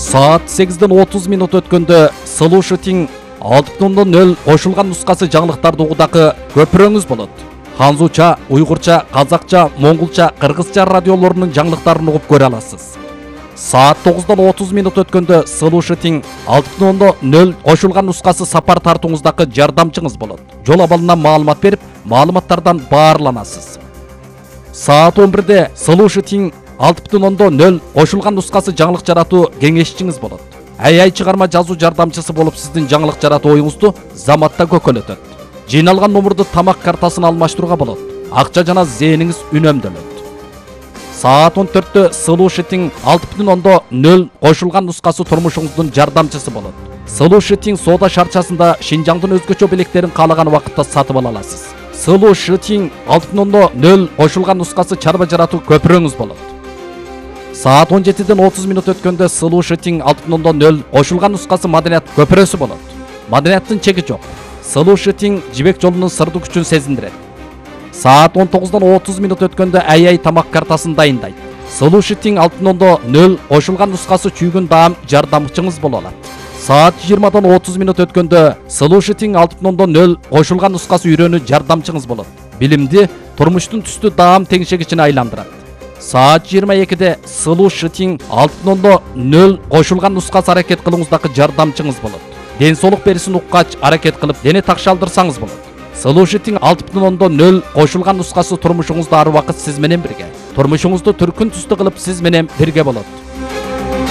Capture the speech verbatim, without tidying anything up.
Saat сегизден отуз минут өткөндө Слушатиң алты бүтүн нөл кошулган нускасы жаңылыктарды угудагы көпүрөңүз болот. Ханзуча, уйгурча, казакча, монголча, кыргызча радиолорунун жаңылыктарын угуп көрө аласыз. Saat тогуздон отуз минут өткөндө Слушатиң алты бүтүн нөл кошулган нускасы сапар тартууңуздагы жардамчыңыз болот. Жол абалынан маалымат берип, маалыматтардан баарланасыз. Saat он бирде Слушатиң алты бүтүн нөл кошулган нускасы жаңылык жаратуу кеңешчиңиз болот. Ай-ай чыгарма жазуу жардамчысы болуп сиздин жаңылык жаратуу оюңузду заматта көкөлөтөт. Жыйналган номурду тамак картасына алмаштырууга болот. Акча жана зээниңиз үнөмдөлөт. Saat он төрттө Слушатиң алты бүтүн нөл кошулган нускасы турмушуңуздун жардамчысы болот. Слушатиң соода шарчасында Шинжаңдын өзгөчө белектерин каалаган убакытта сатып ала аласыз. Слушатиң алты бүтүн нөл кошулган нускасы чарба жаратуу көпүрөңүз болот. Saat он жетиден отуз минут өткөндө Слушатиң алты бүтүн нөл кошулган нускасы маданият көпүрөсү болот. Маданияттын чеги жок. Слушатиң жибек жолунун сырдуу күчүн сезиндирет. Saat он тогуздон отуз минут өткөндө ай-ай тамак картасын дайындайт. Слушатиң алты бүтүн нөл кошулган нускасы чүйгүн даам жардамчыңыз боло алат. Saat жыйырмадан отуз минут өткөндө Слушатиң алты бүтүн нөл кошулган нускасы үйрөнүү жардамчыңыз болот. Билимди турмуштун түстүү даам теңшегичине айландырат. Saat жыйырма экиде Слушатиң алты бүтүн нөл кошулган нускасы аракет кылууңуздагы жардамчыңыз болот. Ден соолук берисин уккач аракет кылып дене такшалдырсаңыз болот. Слушатиң алты бүтүн нөл кошулган нускасы турмушуңузда ар убакыт сиз менен бирге. Турмушуңузду түркүн түстүү кылып сиз менен бирге болот.